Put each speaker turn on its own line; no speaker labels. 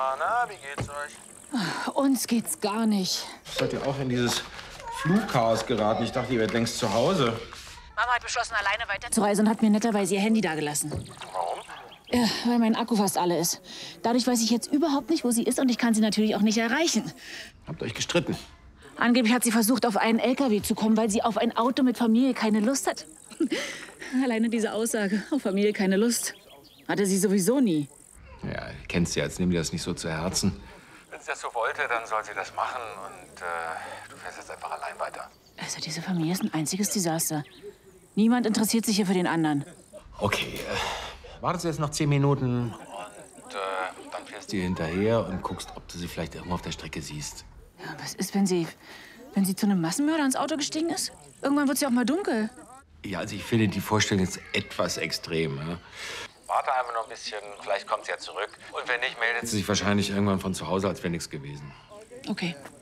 Na, wie geht's euch?
Uns geht's gar nicht.
Seid ihr auch in dieses Flugchaos geraten? Ich dachte, ihr wärt längst zu Hause.
Mama hat beschlossen, alleine weiterzureisen und hat mir netterweise ihr Handy dagelassen.
Warum?
Ja, weil mein Akku fast alle ist. Dadurch weiß ich jetzt überhaupt nicht, wo sie ist und ich kann sie natürlich auch nicht erreichen.
Habt euch gestritten?
Angeblich hat sie versucht, auf einen LKW zu kommen, weil sie auf ein Auto mit Familie keine Lust hat. Alleine diese Aussage, auf Familie keine Lust, hatte sie sowieso nie.
Ja, kennst du ja, jetzt nimm dir das nicht so zu Herzen.
Wenn sie das so wollte, dann soll sie das machen und du fährst jetzt einfach allein weiter.
Also diese Familie ist ein einziges Desaster. Niemand interessiert sich hier für den anderen.
Okay, wartest du jetzt noch 10 Minuten und dann fährst du ihr hinterher und guckst, ob du sie vielleicht irgendwo auf der Strecke siehst.
Ja, was ist, wenn sie zu einem Massenmörder ins Auto gestiegen ist? Irgendwann wird es ja auch mal dunkel.
Ja, also ich finde die Vorstellung jetzt etwas extrem. Ja?
Warte einfach noch ein bisschen, vielleicht kommt sie ja zurück. Und wenn nicht, meldet
Sie sich wahrscheinlich irgendwann von zu Hause, als wäre nichts gewesen.
Okay.